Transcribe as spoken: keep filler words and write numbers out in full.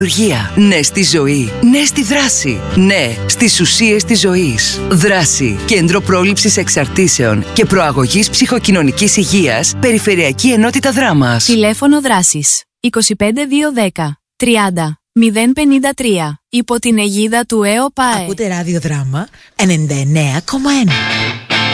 Ναι στη ζωή. Ναι στη δράση. Ναι στις ουσίες της ζωής. Δράση. Κέντρο πρόληψης εξαρτήσεων και προαγωγής ψυχοκοινωνικής υγείας. Περιφερειακή Ενότητα Δράμας. Τηλέφωνο δράσης είκοσι πέντε διακόσια δέκα τριάντα μηδέν πενήντα τρία. Υπό την αιγίδα του ΕΟΠΑΕ. Ακούτε ραδιοδράμα ενενήντα εννέα κόμμα ένα.